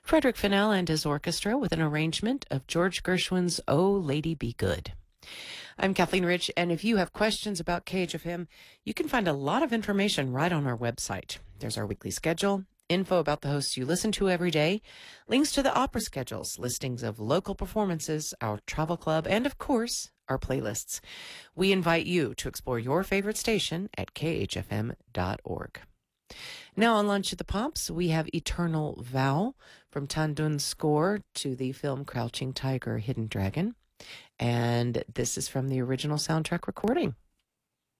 Frederick Fennell and his orchestra with an arrangement of George Gershwin's Oh, Lady Be Good. I'm Kathleen Rich, and if you have questions about KHFM, you can find a lot of information right on our website. There's our weekly schedule, info about the hosts you listen to every day, links to the opera schedules, listings of local performances, our travel club, and of course, our playlists. We invite you to explore your favorite station at khfm.org. Now on Lunch at the Pops, we have Eternal Vow from Tan Dun's score to the film Crouching Tiger, Hidden Dragon. And this is from the original soundtrack recording.